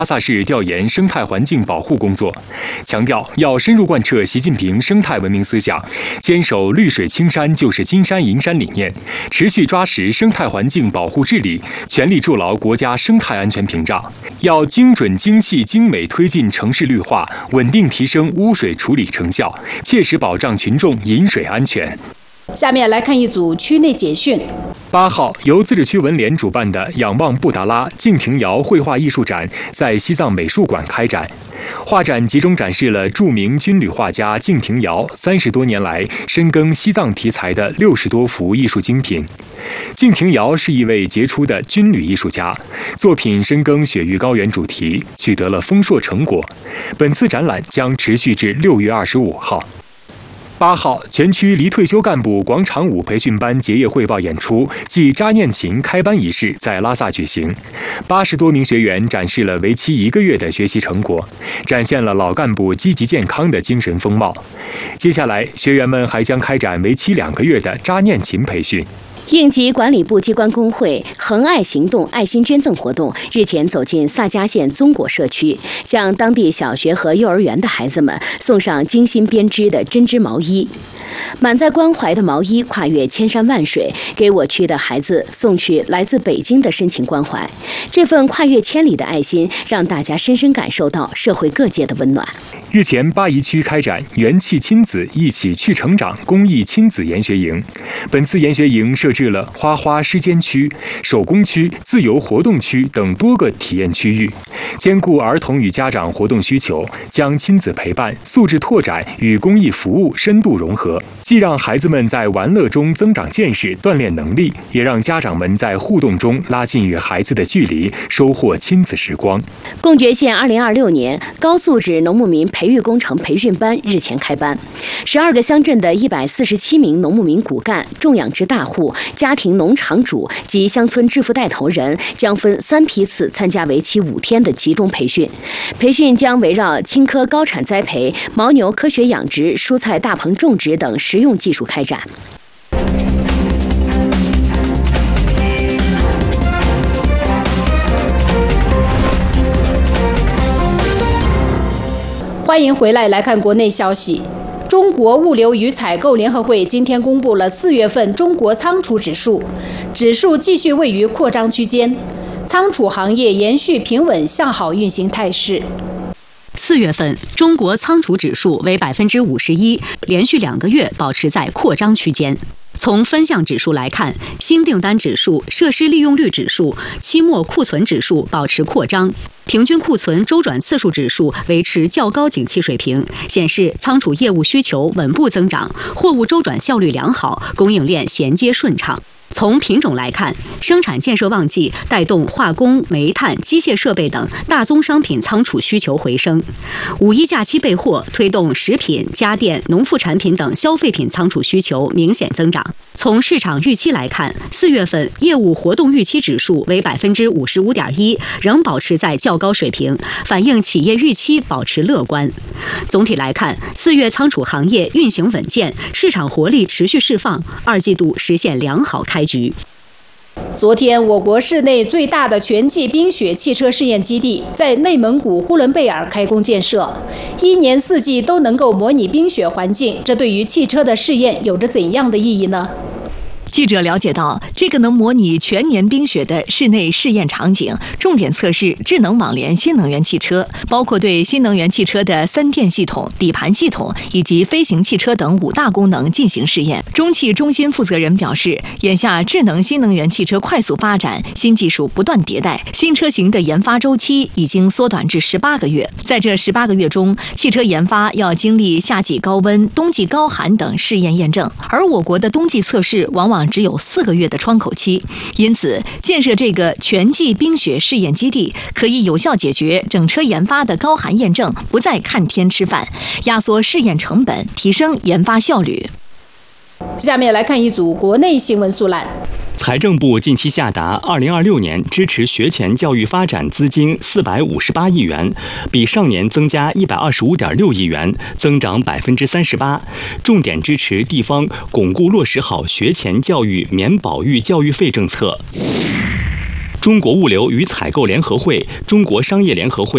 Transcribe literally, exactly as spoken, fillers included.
拉萨市调研生态环境保护工作，强调要深入贯彻习近平生态文明思想，坚守绿水青山就是金山银山理念，持续抓实生态环境保护治理，全力筑牢国家生态安全屏障。要精准、精细、精美推进城市绿化，稳定提升污水处理成效，切实保障群众饮水安全。 下面来看一组区内简讯。 八号，由自治区文联主办的“仰望布达拉”敬亭谣绘画艺术展在西藏美术馆开展。画展集中展示了著名军旅画家敬亭谣三十多年来深耕西藏题材的六十多幅艺术精品。敬亭谣是一位杰出的军旅艺术家，作品深耕雪域高原主题，取得了丰硕成果。本次展览将持续至六月二十五号。八号，全区离退休干部广场舞培训班结业汇报演出暨扎念琴开班仪式在拉萨举行。八十多名学员展示了为期一个月的学习成果，展现了老干部积极健康的精神风貌。接下来，学员们还将开展为期两个月的扎念琴培训。 应急管理部机关工会恒爱行动爱心捐赠活动日前走进萨迦县宗果社区，向当地小学和幼儿园的孩子们送上精心编织的针织毛衣。满载关怀的毛衣跨越千山万水，给我区的孩子送去来自北京的深情关怀。这份跨越千里的爱心，让大家深深感受到社会各界的温暖。 日前，巴宜区开展元气亲子一起去成长公益亲子研学营。本次研学营设置了花花诗间区、手工区、自由活动区等多个体验区域，兼顾儿童与家长活动需求，将亲子陪伴、素质拓展与公益服务深度融合，既让孩子们在玩乐中增长见识、锻炼能力，也让家长们在互动中拉近与孩子的距离，收获亲子时光。 贡觉县二零二六年高素质农牧民培育工程培训班日前开班，十二个乡镇的一百四十七名农牧民骨干、种养殖大户、家庭农场主及乡村致富带头人将分三批次参加为期五天的集中培训。培训将围绕青稞高产栽培、牦牛科学养殖、蔬菜大棚种植等实用技术开展。 欢迎回来，来看国内消息。中国物流与采购联合会今天公布了四月份中国仓储指数，指数继续位于扩张区间，仓储行业延续平稳向好运行态势。 四月份，中国仓储指数为百分之五十一，连续两个月保持在扩张区间。从分项指数来看，新订单指数、设施利用率指数、期末库存指数保持扩张，平均库存周转次数指数维持较高景气水平，显示仓储业务需求稳步增长，货物周转效率良好，供应链衔接顺畅。从品种来看，生产建设旺季带动化工、煤炭、机械设备等大宗商品仓储需求回升。五一假期备货推动食品、家电、农副产品等消费品仓储需求明显增长。从市场预期来看，四月份业务活动预期指数为百分之五十五点一，仍保持在较高水平，反映企业预期保持乐观。总体来看，四月仓储行业运行稳健，市场活力持续释放，二季度实现良好开局。 昨天，我国市内最大的全季冰雪汽车试验基地在内蒙古呼伦贝尔开工建设，一年四季都能够模拟冰雪环境，这对于汽车的试验有着怎样的意义呢？ 记者了解到，这个能模拟全年冰雪的室内试验场景，重点测试智能网联新能源汽车，包括对新能源汽车的三电系统、底盘系统以及飞行汽车等五大功能进行试验。中汽中心负责人表示，眼下智能新能源汽车快速发展，新技术不断迭代，新车型的研发周期已经缩短至十八个月。在这十八个月中，汽车研发要经历夏季高温、冬季高寒等试验验证，而我国的冬季测试往往只有四个月的窗口期，因此建设这个全季冰雪试验基地，可以有效解决整车研发的高寒验证，不再看天吃饭，压缩试验成本，提升研发效率。 下面来看一组国内新闻速览。 财政部近期下达二零二六年支持学前教育发展资金四百五十八亿元，比上年增加一百二十五点六亿元，增长百分之三十八。重点支持地方巩固落实好学前教育免保育教育费政策。中国物流与采购联合会、中国商业联合会